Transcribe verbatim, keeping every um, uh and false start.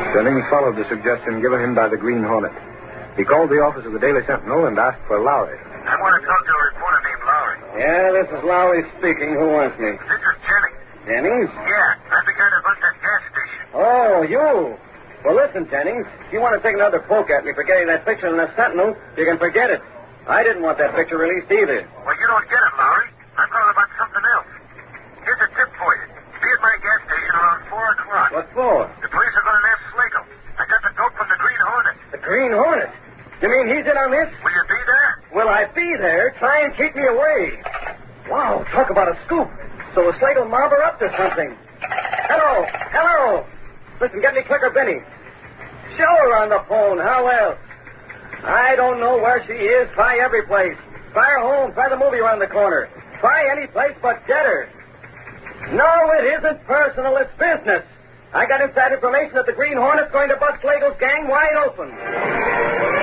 Jennings followed the suggestion given him by the Green Hornet. He called the office of the Daily Sentinel and asked for Lowry. I want to talk to a reporter named Lowry. Yeah, this is Lowry speaking. Who wants me? This is Jennings. Jennings? Yeah, I'm the guy that runs that gas station. Oh, you. Well, listen, Jennings. If you want to take another poke at me for getting that picture in the Sentinel, you can forget it. I didn't want that picture released either. Well, you don't get it, Lowry. I'm calling about something else. Here's a tip for you. Be at my gas station around four o'clock. What for? The police are going to ask Slagle. I got the dope from the Green Hornet. The Green Hornet? You mean he's in on this? Will you be there? Will I be there? Try and keep me away. Wow, talk about a scoop. So the Slagle mob are up to something. Hello, hello. Listen, get me Clicker Benny. Show her on the phone. How else? I don't know where she is. Try every place. Try her home. Try the movie around the corner. Try any place but get her. No, it isn't personal. It's business. I got inside information that the Green Hornet's going to bust Slagle's gang wide open.